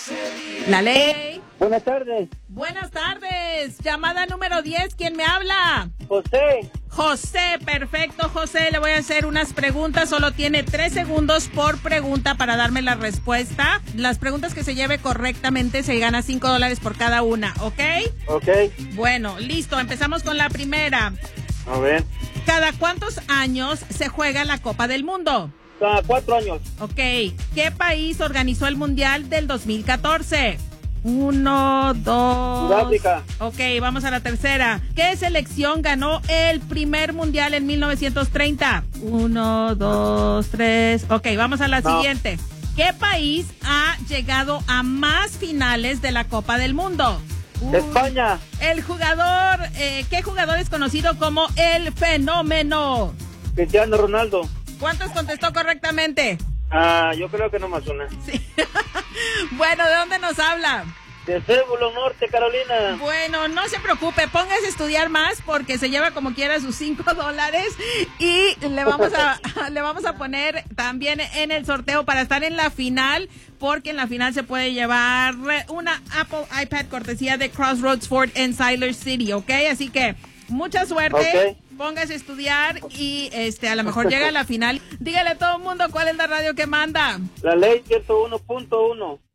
La ley. Buenas tardes. Buenas tardes. Llamada número 10. ¿Quién me habla? José. José, perfecto, José. Le voy a hacer unas preguntas. Solo tiene 3 segundos por pregunta para darme la respuesta. Las preguntas que se lleve correctamente se gana $5 por cada una, ¿ok? Ok. Bueno, listo. Empezamos con la primera. A ver. ¿Cada cuántos años se juega la Copa del Mundo? Cada 4 años. Ok. ¿Qué país organizó el Mundial del 2014? 1, 2... Sudáfrica. Ok, vamos a la tercera. ¿Qué selección ganó el primer Mundial en 1930? 1, 2, 3... Ok, vamos a la siguiente. ¿Qué país ha llegado a más finales de la Copa del Mundo? España. El jugador... ¿qué jugador es conocido como el Fenómeno? Cristiano Ronaldo. ¿Cuántos contestó correctamente? Yo creo que no más una. Sí. Bueno, ¿de dónde nos habla? De Cébulo Norte, Carolina. Bueno, no se preocupe, póngase a estudiar más porque se lleva como quiera sus $5 y le vamos a poner también en el sorteo para estar en la final, porque en la final se puede llevar una Apple iPad cortesía de Crossroads Ford en Siler City, ¿ok? Así que mucha suerte. Okay. Póngase a estudiar y a lo mejor llega a la final. Dígale a todo el mundo cuál es la radio que manda. La ley 101.1.